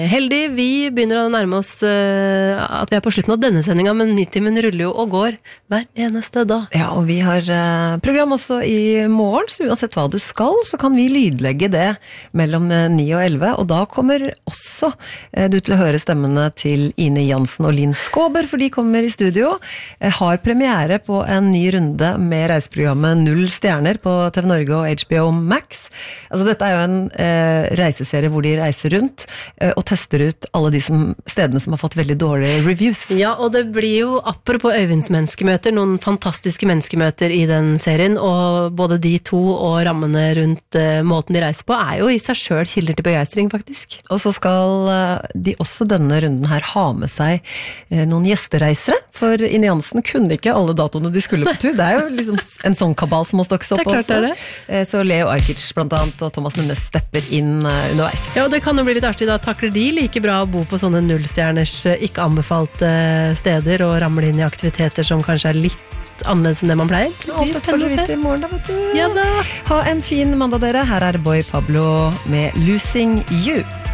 Heldig, vi begynner å nærme oss at vi på slutten av denne sendingen, men 90-min ruller jo og går hver eneste dag. Ja, og vi har program også i morgen, så uansett hva du skal, så kan vi lydlegge det mellom 9 og 11, og da kommer også du til å høre stemmene til Ine Jansen og Linn Skåber, for de kommer i studio, har premiere på en ny runde med reiseprogrammet 0 stjerner på TV Norge og HBO Max. Altså dette jo en reiseserie hvor de reiser rundt, og tester ut alle de stedene som har fått veldig dårlige reviews. Ja, og det blir jo, apropos Øyvinds menneskemøter, noen fantastiske menneskemøter i den serien, og både de to og rammene rundt måten de reiser på jo i seg selv kilder til begeistring, faktisk. Og så skal de også denne runden her ha med seg noen gjestereisere, for Ine Jansen kunne ikke alle datoene de skulle på tur. Det jo liksom en sånn kabal som må stokkes opp også. Det. Så Leo Ajkic blant annet, og Thomas Nunes stepper inn underveis. Ja, og det kan jo bli litt artig, da takler de like bra å bo på sånne nullstjerners ikke anbefalte steder og ramle inn i aktiviteter som kanskje litt annerledes enn det man pleier. Alt dette får du vite i morgen da, vet du. Ja da! Ha en fin mandag dere. Her Boy Pablo med Losing You.